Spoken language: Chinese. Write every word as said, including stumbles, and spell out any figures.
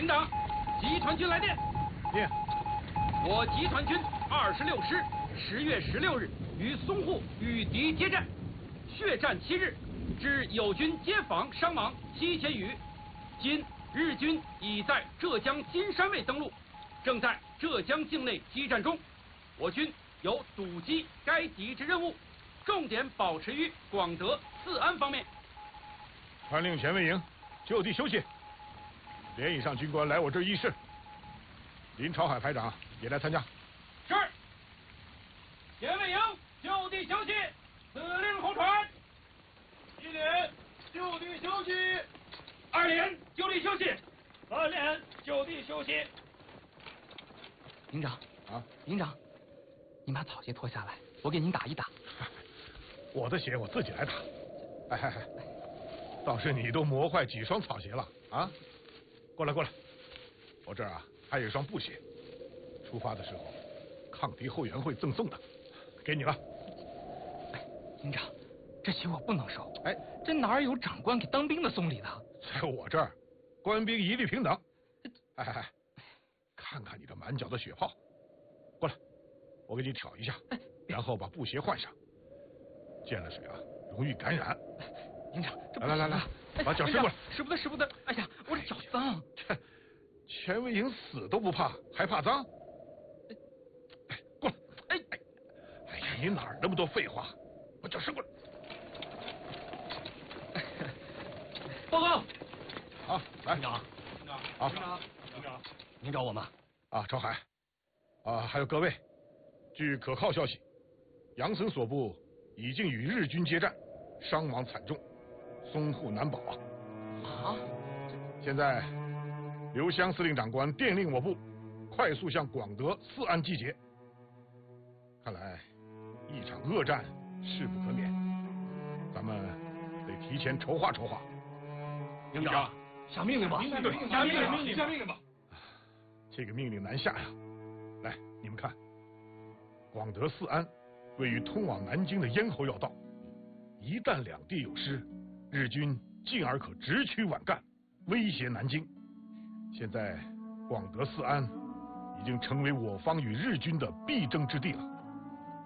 营长，集团军来电。 念。 我集团军二十六师十月十六日于淞沪与敌接战，血战七日，致友军皆访伤亡七千余。今日军已在浙江金山卫登陆，正在浙江境内激战中。我军有堵击该敌之任务，重点保持于广德、四安方面。 传令前卫营就地休息。连以上军官来我这儿议事。林朝海排长也来参加。 是。前卫营就地休息，司令空传。 一连就地休息。 二连就地休息。 三连就地休息。 营长啊， 营长，您把草鞋脱下来，我给您打一打。 我的鞋我自己来打。哎嗨嗨，倒是你都磨坏几双草鞋了啊！过来过来，我这儿啊还有一双布鞋，出发的时候抗敌后援会赠送的，给你了。 哎，营长，这鞋我不能收。 哎， 这哪有长官给当兵的送礼的？ 在我这儿，官兵一律平等。哎哎哎，看看你这满脚的血泡，过来，我给你挑一下，然后把布鞋换上。溅了水啊，容易感染。 营长，这来来来来，把脚伸过来。 使不得，使不得！哎呀，我这脚脏。 这前卫营死都不怕，还怕脏？哎，过来！哎哎，哎呀，你哪儿那么多废话？把脚伸过来。 报告。 好，来。 营长，营长， 好， 营长，营长，您找我吗？ 啊，朝海，啊，还有各位，据可靠消息，杨森所部已经与日军接战，伤亡惨重，淞沪难保啊！ 啊！ 现在刘湘司令长官电令我部快速向广德、四安集结。看来一场恶战势不可免，咱们得提前筹划筹划。 营长，下命令吧！ 对， 下命令，下命令吧！ 这个命令难下呀！来，你们看，广德、四安位于通往南京的咽喉要道，一旦两地有失，日军进而可直驱皖赣，威胁南京。现在广德、四安已经成为我方与日军的必争之地了。